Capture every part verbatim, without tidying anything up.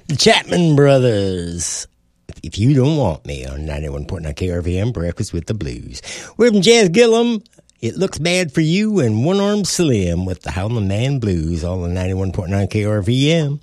The Chapman Brothers. If You Don't Want Me on ninety-one point nine K R V M, Breakfast with the Blues. We're from Jazz Gillum. It Looks Bad for You, and One Arm Slim with the Howlin' Man Blues, all on ninety-one point nine K R V M.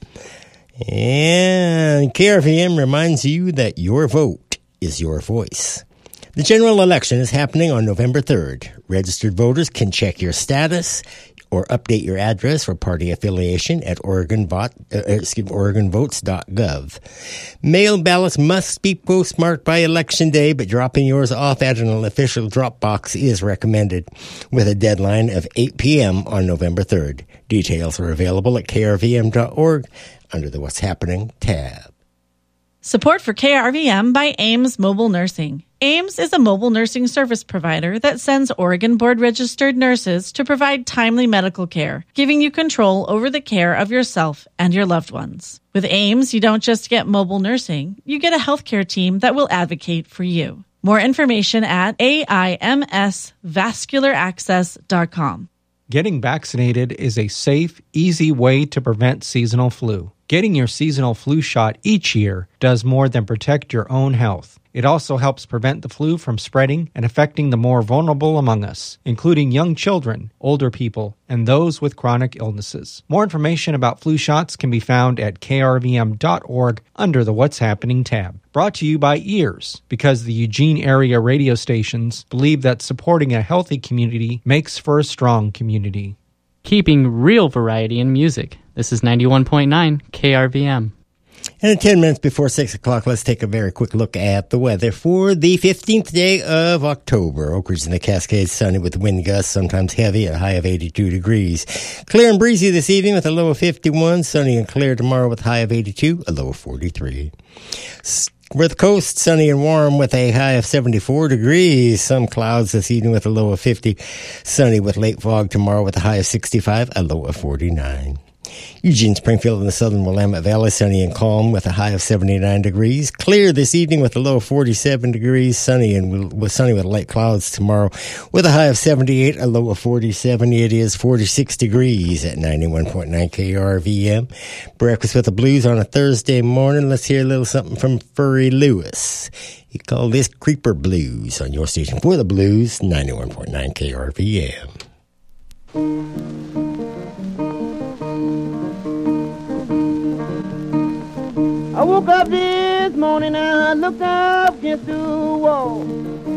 And K R V M reminds you that your vote is your voice. The general election is happening on November third. Registered voters can check your status or update your address or party affiliation at Oregon Vote, uh, excuse me, Oregon Votes dot gov. Mail ballots must be postmarked by Election Day, but dropping yours off at an official drop box is recommended, with a deadline of eight p.m. on November third. Details are available at K R V M dot org under the What's Happening tab. Support for K R V M by Ames Mobile Nursing. Ames is a mobile nursing service provider that sends Oregon board-registered nurses to provide timely medical care, giving you control over the care of yourself and your loved ones. With Ames, you don't just get mobile nursing, you get a healthcare team that will advocate for you. More information at A I M S vascular access dot com. Getting vaccinated is a safe, easy way to prevent seasonal flu. Getting your seasonal flu shot each year does more than protect your own health. It also helps prevent the flu from spreading and affecting the more vulnerable among us, including young children, older people, and those with chronic illnesses. More information about flu shots can be found at K R V M dot org under the What's Happening tab. Brought to you by Ears, because the Eugene area radio stations believe that supporting a healthy community makes for a strong community. Keeping real variety in music. This is ninety-one point nine K R V M. And in ten minutes before six o'clock, let's take a very quick look at the weather for the fifteenth day of October. Oak Ridge and the Cascades, sunny with wind gusts, sometimes heavy, at a high of eighty-two degrees. Clear and breezy this evening with a low of fifty-one. Sunny and clear tomorrow with a high of eighty-two, a low of forty-three. For the coast, sunny and warm with a high of seventy-four degrees. Some clouds this evening with a low of fifty. Sunny with late fog tomorrow with a high of sixty-five, a low of forty-nine. Eugene, Springfield, and the southern Willamette Valley, sunny and calm with a high of seventy-nine degrees. Clear this evening with a low of forty-seven degrees. Sunny and with sunny with light clouds tomorrow with a high of seventy-eight, a low of forty-seven. It is forty-six degrees at ninety-one point nine K R V M. Breakfast with the Blues on a Thursday morning. Let's hear a little something from Furry Lewis. He called this Creeper Blues on your station for the Blues, ninety-one point nine K R V M. I woke up this morning and I looked up against the wall.